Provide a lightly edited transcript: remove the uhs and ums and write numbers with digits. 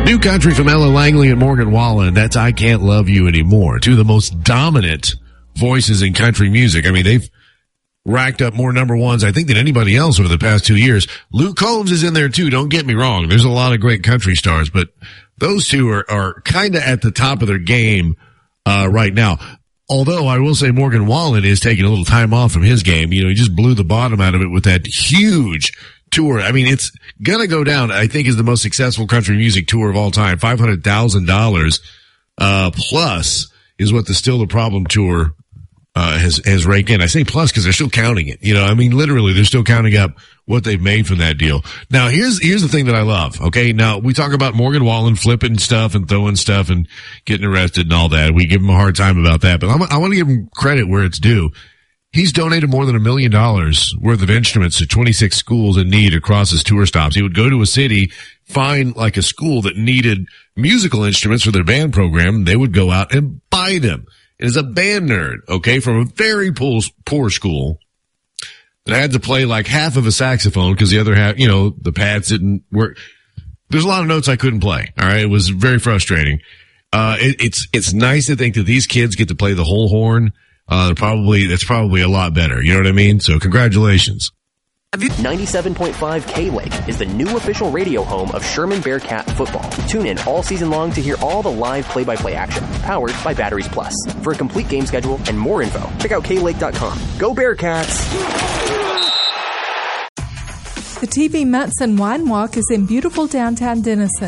New country from Ella Langley and Morgan Wallen. That's I Can't Love You Anymore. Two of the most dominant voices in country music. I mean, they've racked up more number ones, I think, than anybody else over the past 2 years. Luke Combs is in there too. Don't get me wrong. There's a lot of great country stars, but those two are kind of at the top of their game, right now. Although I will say Morgan Wallen is taking a little time off from his game. You know, he just blew the bottom out of it with that huge tour. I mean, it's gonna go down, I think, is the most successful country music tour of all time. $500,000, plus is what the Still the Problem tour, has raked in. I say plus because they're still counting it. You know, I mean, literally, they're still counting up what they've made from that deal. Now, here's the thing that I love. Okay. Now, we talk about Morgan Wallen flipping stuff and throwing stuff and getting arrested and all that. We give him a hard time about that, but I want to give him credit where it's due. He's donated more than $1 million worth of instruments to 26 schools in need across his tour stops. He would go to a city, find like a school that needed musical instruments for their band program. They would go out and buy them. As a band nerd, okay, from a very poor school that had to play like half of a saxophone because the other half, you know, the pads didn't work. There's a lot of notes I couldn't play. All right. It was very frustrating. It's nice to think that these kids get to play the whole horn. That's probably a lot better. You know what I mean? So congratulations. 97.5 K-Lake is the new official radio home of Sherman Bearcat football. Tune in all season long to hear all the live play-by-play action, powered by Batteries Plus. For a complete game schedule and more info, check out klake.com. Go Bearcats! The TV Mats and Wine Walk is in beautiful downtown Denison.